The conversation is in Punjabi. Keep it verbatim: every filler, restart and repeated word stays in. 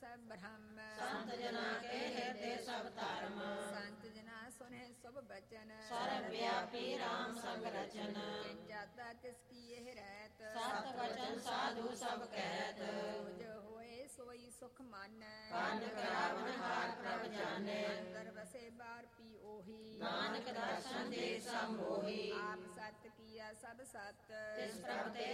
ਸਭ ਬ੍ਰਹਮ ਸੰਤ ਜਨਾ ਕੇ ਹਿਰਦੇ ਸਭ ਧਰਮ ਸੰਤ ਜਨਾ ਸੁਨੇ ਸਭ ਬਚਨ ਸਰਬ ਵਿਆਪੀ ਰਾਮ ਸੰਗ ਰਚਨ ਜਿਨ ਜਾਤਾ ਤਿਸ ਕੀ ਇਹ ਰਹਿਤ ਸਤ ਵਚਨ ਸਾਧੂ ਸਭ ਕਹਿਤ ਜੋ ਹੋਏ ਸੋਈ ਸੁਖ ਮਾਨੈ ਕੰਨ ਕਰਾਵਨ ਹਾਰ ਪ੍ਰਭ ਜਾਣੈ ਅੰਦਰ ਵਸੇ ਬਾਹਰ ਪੀ ਉਹੀ ਨਾਨਕ ਦਰਸ਼ਨ ਦੇ ਸਭ ਮੋਹੀ ਆਪ ਸਤ ਕੀਆ ਸਭ ਸਤ ਤਿਸ ਪ੍ਰਭ ਤੇ